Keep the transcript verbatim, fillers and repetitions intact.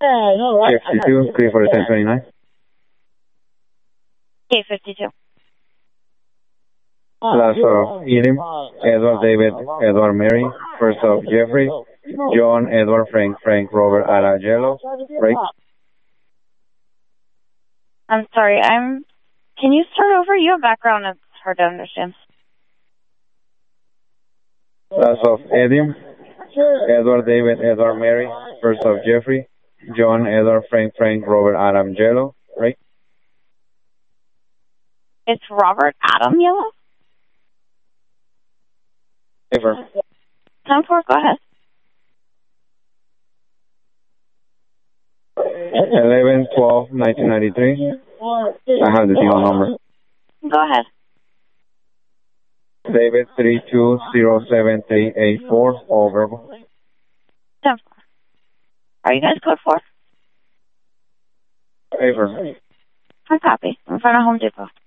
Yeah, no, right. fifty-two, three forty-seven twenty-nine. K fifty-two. Last of Edom, Edward David, Edward Mary, first of Jeffrey, John, Edward Frank, Frank Robert Arangelo, right? I'm sorry, I'm... Can you start over? You have background, it's hard to understand. Last of Edom, Edward David, Edward Mary, first of Jeffrey, John, Edward Frank, Frank Robert Arangelo, right? It's Robert Adam Yellow? Ever. ten four, go ahead. eleven twelve nineteen ninety-three. I have the deal number. Go ahead. David three two zero seven three eight four, all verbal. ten four. Are you guys code four? Ever. I copy. In front of Home Depot.